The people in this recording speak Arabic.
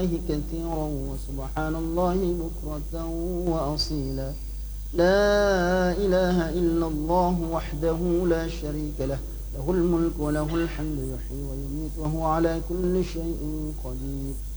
كثيرا وسبحان الله بكرة وأصيلا. لا إله إلا الله وحده لا شريك له، له الملك وله الحمد، يحيي ويميت وهو على كل شيء قدير.